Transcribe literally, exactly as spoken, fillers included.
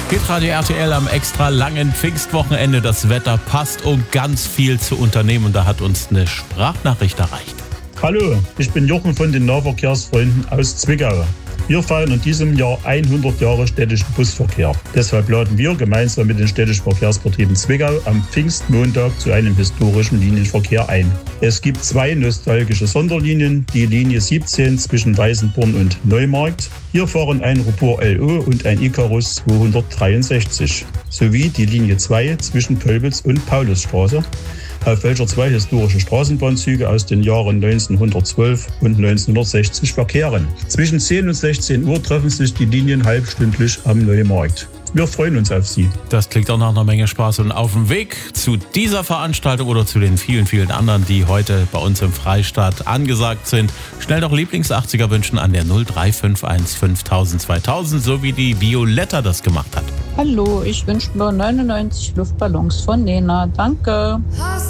Hitradio R T L am extra langen Pfingstwochenende. Das Wetter passt und ganz viel zu unternehmen. Und da hat uns eine Sprachnachricht erreicht. Hallo, ich bin Jochen von den Nahverkehrsfreunden aus Zwickau. Wir feiern in diesem Jahr hundert Jahre städtischen Busverkehr. Deshalb laden wir gemeinsam mit den städtischen Verkehrsbetrieben Zwickau am Pfingstmontag zu einem historischen Linienverkehr ein. Es gibt zwei nostalgische Sonderlinien, die Linie siebzehn zwischen Weißenborn und Neumarkt. Hier fahren ein Rupur L O und ein Icarus zweihundertdreiundsechzig, sowie die Linie zwei zwischen Pölbitz und Paulusstraße, auf welcher zwei historische Straßenbahnzüge aus den Jahren neunzehnhundertzwölf und neunzehnhundertsechzig verkehren. Zwischen zehn und sechzehn Uhr treffen sich die Linien halbstündlich am Neumarkt. Wir freuen uns auf Sie. Das klingt auch nach einer Menge Spaß. Und auf dem Weg zu dieser Veranstaltung oder zu den vielen, vielen anderen, die heute bei uns im Freistaat angesagt sind, schnell doch Lieblings-achtziger wünschen an der null drei fünf eins fünftausend zweitausend, so wie die Violetta das gemacht hat. Hallo, ich wünsche mir neunundneunzig Luftballons von Nena. Danke.